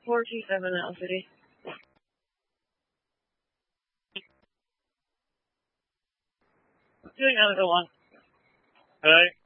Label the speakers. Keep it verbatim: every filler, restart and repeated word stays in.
Speaker 1: four two seven L City. Doing another one.
Speaker 2: Okay.